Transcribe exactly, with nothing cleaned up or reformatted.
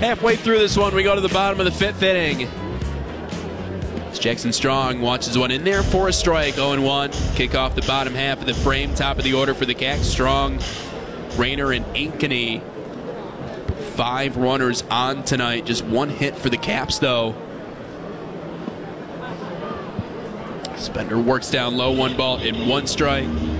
Halfway through this one, we go to the bottom of the fifth inning. Jackson Strong watches one in there for a strike. oh and one. Kick off the bottom half of the frame. Top of the order for the Cats. Strong, Rayner, and Ankeny. Five runners on tonight. Just one hit for the Caps, though. Spender works down low. One ball and one strike.